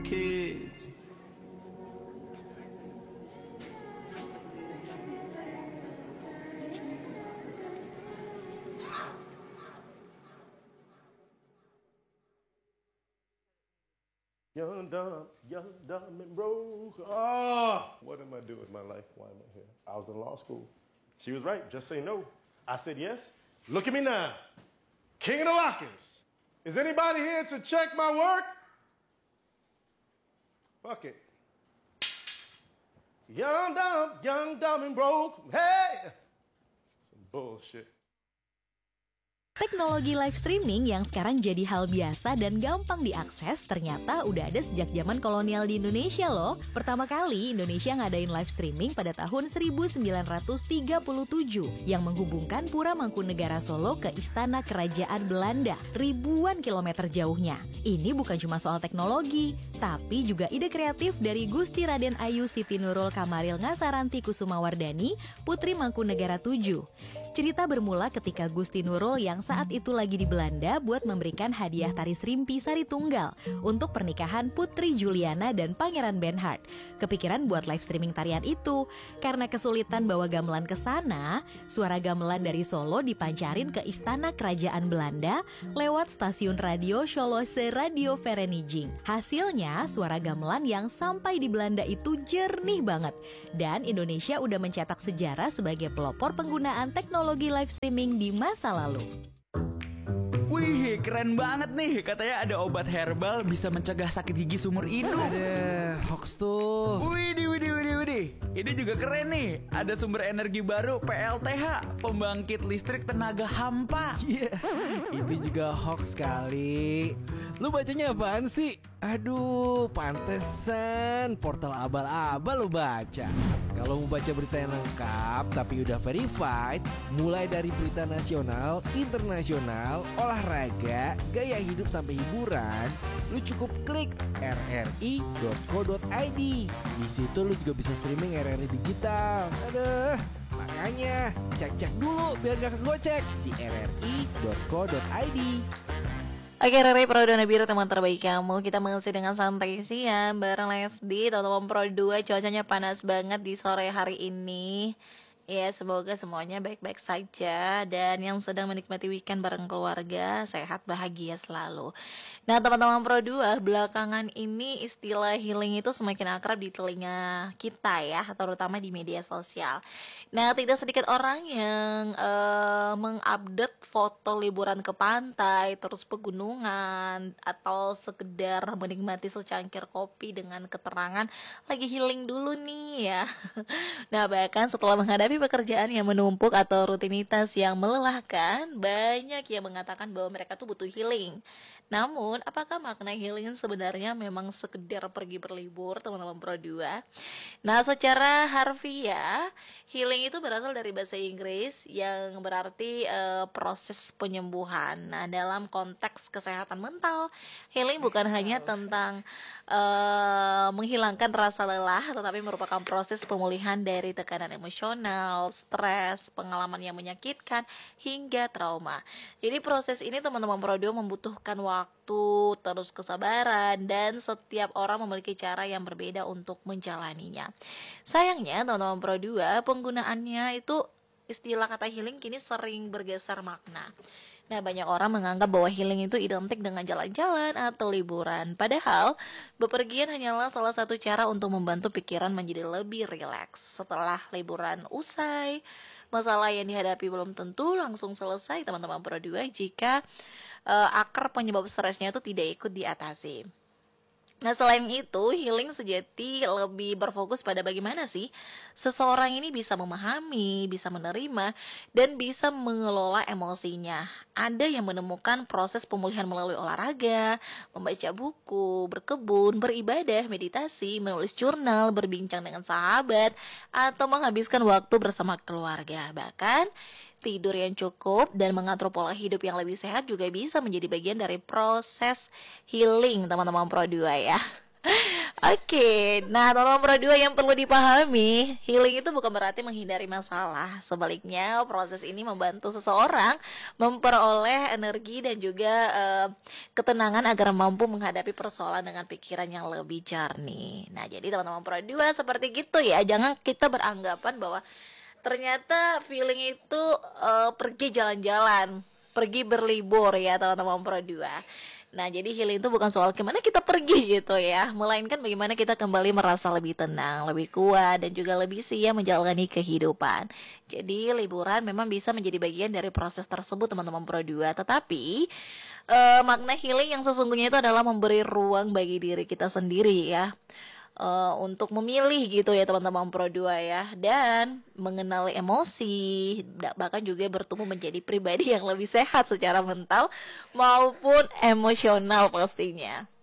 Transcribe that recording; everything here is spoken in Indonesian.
kids. Young, dumb, and broke. Ah, what am I doing with my life? Why am I here? I was in law school. She was right. Just say no. I said yes. Look at me now. King of the lockers. Is anybody here to check my work? Fuck it. Young, dumb, and broke. Hey! Some bullshit. Teknologi live streaming yang sekarang jadi hal biasa dan gampang diakses ternyata udah ada sejak zaman kolonial di Indonesia loh. Pertama kali Indonesia ngadain live streaming pada tahun 1937 yang menghubungkan Pura Mangkunegara Solo ke Istana Kerajaan Belanda ribuan kilometer jauhnya. Ini bukan cuma soal teknologi, tapi juga ide kreatif dari Gusti Raden Ayu Siti Nurul Kamaril Ngasaranti Kusumawardani, Putri Mangkunegara VII. Cerita bermula ketika Gusti Nurul yang saat itu lagi di Belanda buat memberikan hadiah tari serimpi sari tunggal untuk pernikahan Putri Juliana dan Pangeran Bernhard. Kepikiran buat live streaming tarian itu. Karena kesulitan bawa gamelan ke sana, suara gamelan dari Solo dipancarin ke Istana Kerajaan Belanda lewat stasiun radio Scholose Radio Vereniging. Hasilnya, suara gamelan yang sampai di Belanda itu jernih banget. Dan Indonesia udah mencetak sejarah sebagai pelopor penggunaan teknologi live streaming di masa lalu. Wih, keren banget nih. Katanya ada obat herbal bisa mencegah sakit gigi seumur hidup. Ada hoax tuh. Widih. Ini juga keren nih. Ada sumber energi baru PLTH, pembangkit listrik tenaga hampa. Iya, itu juga hoax kali. Lu bacanya apaan sih? Aduh, pantesan portal abal-abal lu baca. Kalau mau baca berita yang lengkap tapi udah verified, mulai dari berita nasional, internasional, olahraga, gaya hidup sampai hiburan, lu cukup klik rri.co.id. Di situ lu juga bisa streaming RRI digital. Aduh, makanya cek-cek dulu biar gak kegocek di rri.co.id. Oke, Rere Pro dan Nabira, teman terbaik kamu. Kita masih dengan santai siang bareng Lesdi, teman-teman Pro 2. Cuacanya panas banget di sore hari ini. Ya, semoga semuanya baik-baik saja dan yang sedang menikmati weekend bareng keluarga sehat bahagia selalu. Nah, teman-teman Pro 2, belakangan ini istilah healing itu semakin akrab di telinga kita ya, terutama di media sosial. Nah, tidak sedikit orang yang mengupdate foto liburan ke pantai, terus pegunungan, atau sekedar menikmati secangkir kopi dengan keterangan lagi healing dulu nih ya. Nah, bahkan setelah menghadapi pekerjaan yang menumpuk atau rutinitas yang melelahkan, banyak yang mengatakan bahwa mereka tuh butuh healing. Namun, apakah makna healing sebenarnya memang sekedar pergi berlibur, teman-teman Pro 2? Nah, secara harfiah, healing itu berasal dari bahasa Inggris yang berarti proses penyembuhan. Nah, dalam konteks kesehatan mental, healing bukan hanya tentang menghilangkan rasa lelah, tetapi merupakan proses pemulihan dari tekanan emosional, stres, pengalaman yang menyakitkan, hingga trauma. Jadi proses ini teman-teman Pro 2 membutuhkan waktu, terus kesabaran, dan setiap orang memiliki cara yang berbeda untuk menjalaninya. Sayangnya teman-teman Pro 2, penggunaannya itu istilah kata healing kini sering bergeser makna. Nah, banyak orang menganggap bahwa healing itu identik dengan jalan-jalan atau liburan. Padahal, bepergian hanyalah salah satu cara untuk membantu pikiran menjadi lebih rileks. Setelah liburan usai, masalah yang dihadapi belum tentu langsung selesai, teman-teman Pro 2, jika akar penyebab stresnya itu tidak ikut diatasi. Nah, selain itu, healing sejati lebih berfokus pada bagaimana sih seseorang ini bisa memahami, bisa menerima, dan bisa mengelola emosinya. Ada yang menemukan proses pemulihan melalui olahraga, membaca buku, berkebun, beribadah, meditasi, menulis jurnal, berbincang dengan sahabat, atau menghabiskan waktu bersama keluarga. Bahkan, tidur yang cukup dan mengatur pola hidup yang lebih sehat juga bisa menjadi bagian dari proses healing, teman-teman Pro 2 ya. Oke, nah teman-teman Pro 2 yang perlu dipahami, healing itu bukan berarti menghindari masalah. Sebaliknya, proses ini membantu seseorang memperoleh energi dan juga ketenangan agar mampu menghadapi persoalan dengan pikiran yang lebih jernih. Nah, jadi teman-teman Pro 2 seperti gitu ya. Jangan kita beranggapan bahwa ternyata feeling itu pergi jalan-jalan, pergi berlibur ya teman-teman Pro 2. Nah, jadi healing itu bukan soal gimana kita pergi gitu ya, melainkan bagaimana kita kembali merasa lebih tenang, lebih kuat, dan juga lebih siap menjalani kehidupan. Jadi liburan memang bisa menjadi bagian dari proses tersebut teman-teman Pro 2. Tetapi makna healing yang sesungguhnya itu adalah memberi ruang bagi diri kita sendiri ya, untuk memilih gitu ya teman-teman Pro 2 ya, dan mengenali emosi, bahkan juga bertumbuh menjadi pribadi yang lebih sehat secara mental maupun emosional pastinya.